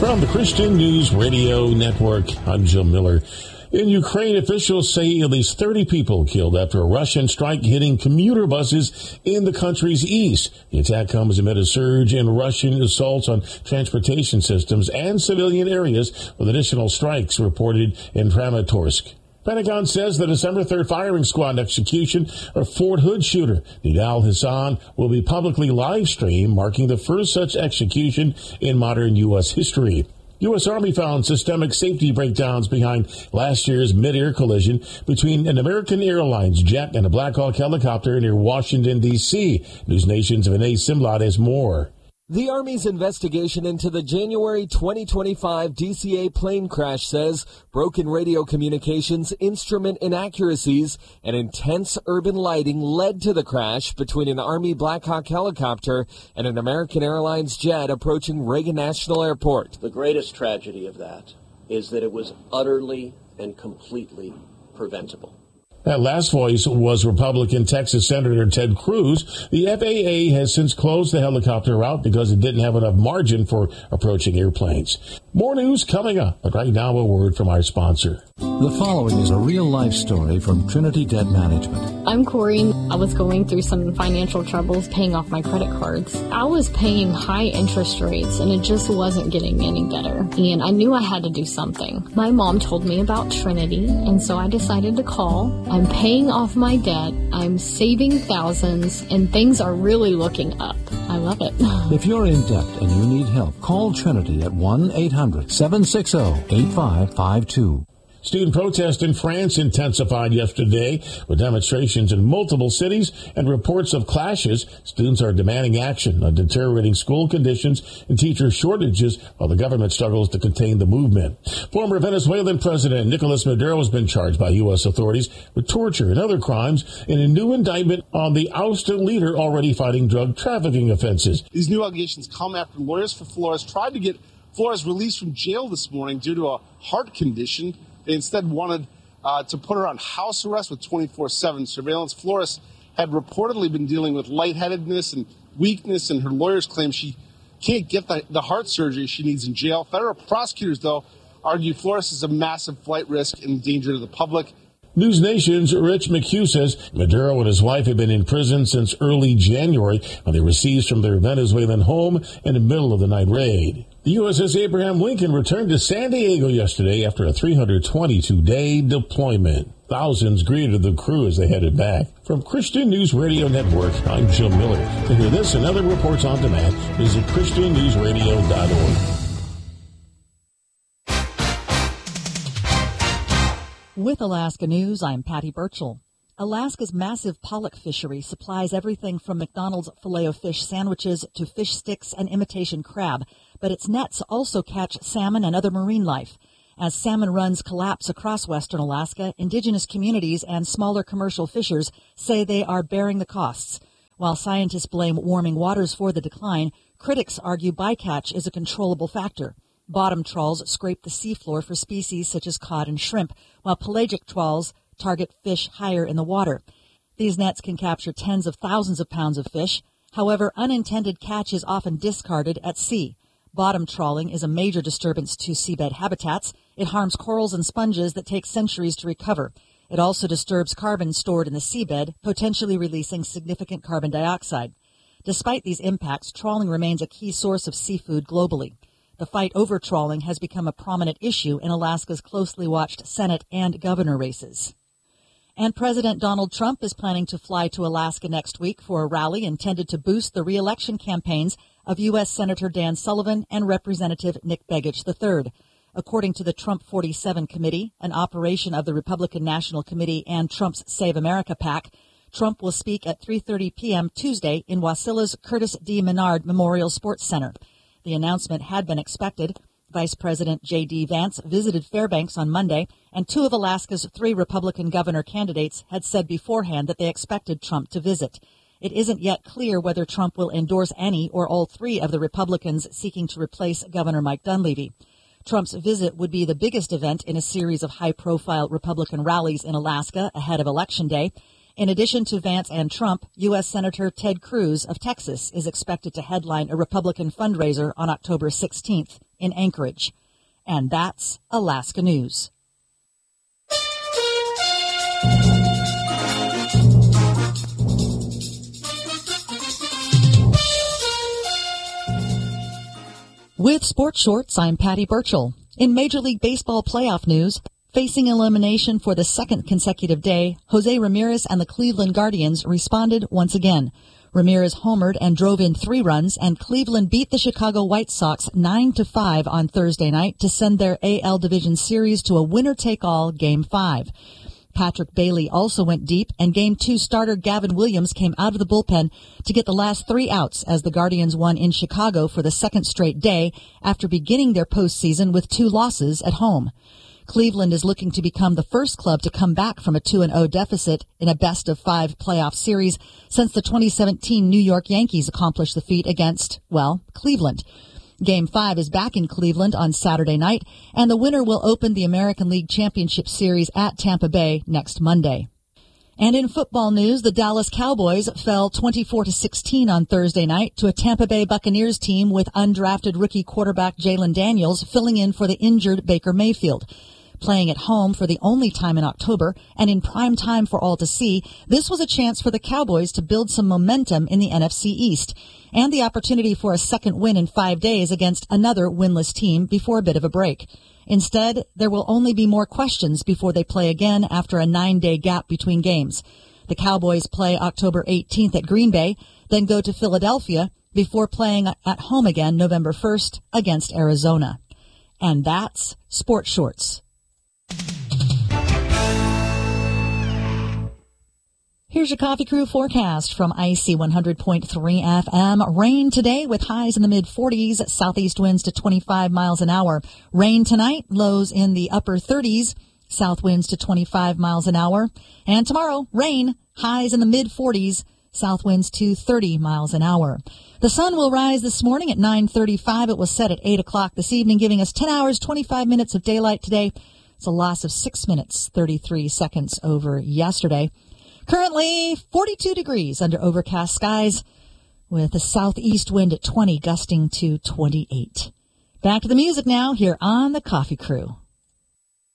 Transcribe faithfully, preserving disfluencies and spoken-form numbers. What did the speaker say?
From the Christian News Radio Network, I'm Jim Miller. In Ukraine, officials say at least thirty people killed after a Russian strike hitting commuter buses in the country's east. The attack comes amid a surge in Russian assaults on transportation systems and civilian areas, with additional strikes reported in Kramatorsk. Pentagon says the December third firing squad execution of Fort Hood shooter Nidal Hassan will be publicly live-streamed, marking the first such execution in modern U S history. U S. Army found systemic safety breakdowns behind last year's mid-air collision between an American Airlines jet and a Black Hawk helicopter near Washington, D C News Nation's Vinay Simblad has more. The Army's investigation into the January twenty twenty-five D C A plane crash says broken radio communications, instrument inaccuracies, and intense urban lighting led to the crash between an Army Black Hawk helicopter and an American Airlines jet approaching Reagan National Airport. The greatest tragedy of that is that it was utterly and completely preventable. That last voice was Republican Texas Senator Ted Cruz. The F A A has since closed the helicopter route because it didn't have enough margin for approaching airplanes. More news coming up, but right now a word from our sponsor. The following is a real-life story from Trinity Debt Management. I'm Corey. I was going through some financial troubles paying off my credit cards. I was paying high interest rates, and it just wasn't getting any better. And I knew I had to do something. My mom told me about Trinity, and so I decided to call. I'm paying off my debt. I'm saving thousands, and things are really looking up. I love it. If you're in debt and you need help, call Trinity at one eight hundred seven six zero eight five five two. Student protests in France intensified yesterday with demonstrations in multiple cities and reports of clashes. Students are demanding action on deteriorating school conditions and teacher shortages while the government struggles to contain the movement. Former Venezuelan President Nicolas Maduro has been charged by U S authorities with torture and other crimes in a new indictment on the ousted leader already fighting drug trafficking offenses. These new allegations come after lawyers for Flores tried to get Flores released from jail this morning due to a heart condition. They instead wanted uh, to put her on house arrest with twenty-four seven surveillance. Flores had reportedly been dealing with lightheadedness and weakness, and her lawyers claim she can't get the, the heart surgery she needs in jail. Federal prosecutors, though, argue Flores is a massive flight risk and danger to the public. News Nation's Rich McHugh says Maduro and his wife have been in prison since early January when they were seized from their Venezuelan home in the middle of the night raid. The U S S Abraham Lincoln returned to San Diego yesterday after a three hundred twenty-two day deployment. Thousands greeted the crew as they headed back. From Christian News Radio Network, I'm Jim Miller. To hear this and other reports on demand, visit christian news radio dot org. With Alaska News, I'm Patty Burchell. Alaska's massive pollock fishery supplies everything from McDonald's Filet-O-Fish sandwiches to fish sticks and imitation crab, but its nets also catch salmon and other marine life. As salmon runs collapse across western Alaska, indigenous communities and smaller commercial fishers say they are bearing the costs. While scientists blame warming waters for the decline, critics argue bycatch is a controllable factor. Bottom trawls scrape the seafloor for species such as cod and shrimp, while pelagic trawls target fish higher in the water. These nets can capture tens of thousands of pounds of fish. However, unintended catch is often discarded at sea. Bottom trawling is a major disturbance to seabed habitats. It harms corals and sponges that take centuries to recover. It also disturbs carbon stored in the seabed, potentially releasing significant carbon dioxide. Despite these impacts, trawling remains a key source of seafood globally. The fight over trawling has become a prominent issue in Alaska's closely watched Senate and governor races. And President Donald Trump is planning to fly to Alaska next week for a rally intended to boost the re-election campaigns of U S. Senator Dan Sullivan and Representative Nick Begich the third. According to the Trump forty-seven Committee, an operation of the Republican National Committee and Trump's Save America PAC, Trump will speak at three thirty p.m. Tuesday in Wasilla's Curtis D. Menard Memorial Sports Center. The announcement had been expected. Vice President J D. Vance visited Fairbanks on Monday, and two of Alaska's three Republican governor candidates had said beforehand that they expected Trump to visit. It isn't yet clear whether Trump will endorse any or all three of the Republicans seeking to replace Governor Mike Dunleavy. Trump's visit would be the biggest event in a series of high-profile Republican rallies in Alaska ahead of Election Day. In addition to Vance and Trump, U S. Senator Ted Cruz of Texas is expected to headline a Republican fundraiser on October sixteenth. in Anchorage. And that's Alaska News. With Sports Shorts, I'm Patty Burchell. In Major League Baseball playoff news, facing elimination for the second consecutive day, Jose Ramirez and the Cleveland Guardians responded once again. Ramirez homered and drove in three runs, and Cleveland beat the Chicago White Sox nine to five on Thursday night to send their A L Division Series to a winner-take-all Game five. Patrick Bailey also went deep, and Game two starter Gavin Williams came out of the bullpen to get the last three outs as the Guardians won in Chicago for the second straight day after beginning their postseason with two losses at home. Cleveland is looking to become the first club to come back from a two and oh deficit in a best-of-five playoff series since the twenty seventeen New York Yankees accomplished the feat against, well, Cleveland. Game five is back in Cleveland on Saturday night, and the winner will open the American League Championship Series at Tampa Bay next Monday. And in football news, the Dallas Cowboys fell twenty-four to sixteen on Thursday night to a Tampa Bay Buccaneers team with undrafted rookie quarterback Jalen Daniels filling in for the injured Baker Mayfield. Playing at home for the only time in October and in prime time for all to see, this was a chance for the Cowboys to build some momentum in the N F C East and the opportunity for a second win in five days against another winless team before a bit of a break. Instead, there will only be more questions before they play again after a nine-day gap between games. The Cowboys play October eighteenth at Green Bay, then go to Philadelphia before playing at home again November first against Arizona. And that's Sports Shorts. Here's your Coffee Crew forecast from I C one hundred point three F M. Rain today with highs in the mid-forties, southeast winds to twenty-five miles an hour. Rain tonight, lows in the upper thirties, south winds to twenty-five miles an hour. And tomorrow, rain, highs in the mid-forties, south winds to thirty miles an hour. The sun will rise this morning at nine thirty-five. It will set at eight o'clock this evening, giving us ten hours, twenty-five minutes of daylight today. It's a loss of six minutes, thirty-three seconds over yesterday. Currently forty-two degrees under overcast skies with a southeast wind at twenty, gusting to twenty-eight. Back to the music now here on the Coffee Crew.